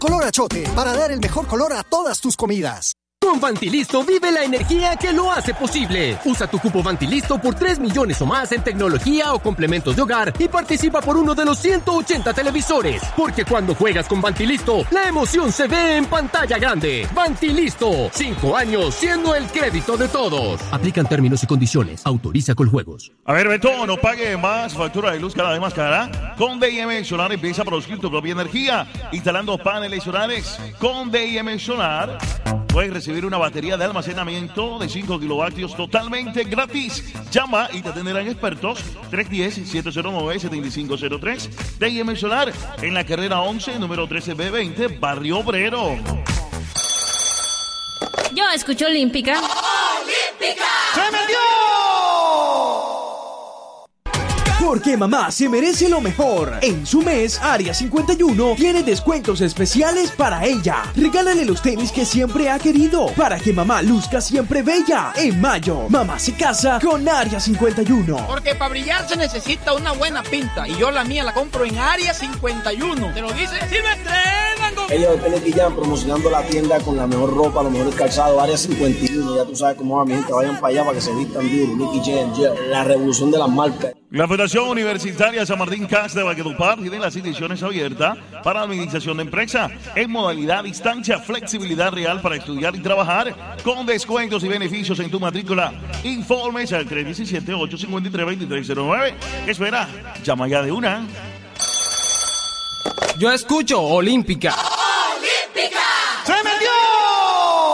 Color Achote, para dar el mejor color a todas tus comidas. Con Vantilisto vive la energía que lo hace posible. Usa tu cupo Vantilisto por 3 millones o más en tecnología o complementos de hogar y participa por uno de los 180 televisores. Porque cuando juegas con Vantilisto, la emoción se ve en pantalla grande. Vantilisto, 5 años siendo el crédito de todos. Aplican términos y condiciones. Autoriza Coljuegos. A ver, Beto, no pague más factura de luz cada vez más cara. Con D&M Solar empieza a producir tu propia energía. Instalando paneles solares con D&M Solar. Puedes recibir una batería de almacenamiento de 5 kilovatios totalmente gratis. Llama y te atenderán expertos. 310-709-7503. D&M Solar en la carrera 11, número 13B20, Barrio Obrero. Yo escucho Olímpica. ¡Olímpica! ¡Se metió! Porque mamá se merece lo mejor. En su mes, Área 51 tiene descuentos especiales para ella. Regálale los tenis que siempre ha querido para que mamá luzca siempre bella. En mayo, mamá se casa con Área 51. Porque para brillar se necesita una buena pinta. Y yo la mía la compro en Área 51. ¿Te lo dice? ¡Sí me entrenan! Ellos de Guillán promocionando la tienda con la mejor ropa, los mejores calzados, Área 51. Ya tú sabes cómo va mi gente. Vayan para allá para que se vistan duro. Nicky Jam, la revolución de las marcas. La Federación Universitaria San Martín CAS de Valledupar tiene las inscripciones abiertas para administración de empresa en modalidad a distancia, flexibilidad real para estudiar y trabajar con descuentos y beneficios en tu matrícula. Informes al 317-853-2309. ¿Qué espera? Llama ya de una. Yo escucho Olímpica.